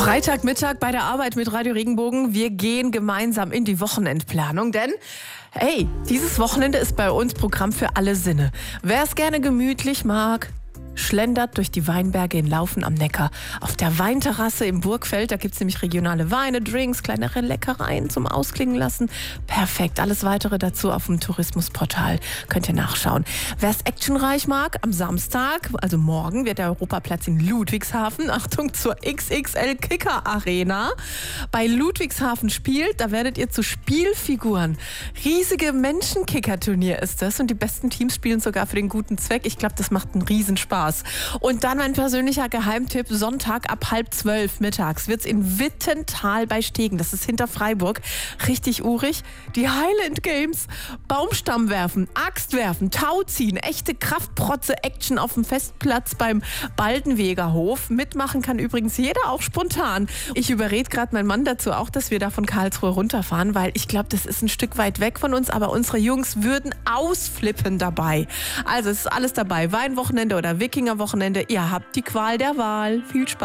Freitagmittag bei der Arbeit mit Radio Regenbogen. Wir gehen gemeinsam in die Wochenendplanung, denn dieses Wochenende ist bei uns Programm für alle Sinne. Wer es gerne gemütlich mag, schlendert durch die Weinberge in Laufen am Neckar. Auf der Weinterrasse im Burgfeld, da gibt es nämlich regionale Weine, Drinks, kleinere Leckereien zum Ausklingen lassen. Perfekt, alles Weitere dazu auf dem Tourismusportal. Könnt ihr nachschauen. Wer es actionreich mag, am Samstag, also morgen, wird der Europaplatz in Ludwigshafen, Achtung, zur XXL Kicker Arena, bei Ludwigshafen spielt. Da werdet ihr zu Spielfiguren. Riesige Menschenkicker-Turnier ist das und die besten Teams spielen sogar für den guten Zweck. Ich glaube, das macht einen Riesenspaß. Und dann mein persönlicher Geheimtipp, Sonntag ab 11:30 mittags wird es in Wittental bei Stegen, das ist hinter Freiburg, richtig urig, die Highland Games, Baumstamm werfen, Axt werfen, Tau ziehen, echte Kraftprotze-Action auf dem Festplatz beim Baldenwegerhof. Mitmachen kann übrigens jeder, auch spontan. Ich überrede gerade meinen Mann dazu auch, dass wir da von Karlsruhe runterfahren, weil ich glaube, das ist ein Stück weit weg von uns, aber unsere Jungs würden ausflippen dabei. Also es ist alles dabei, Weinwochenende oder Wikingerwochenende. Ihr habt die Qual der Wahl. Viel Spaß.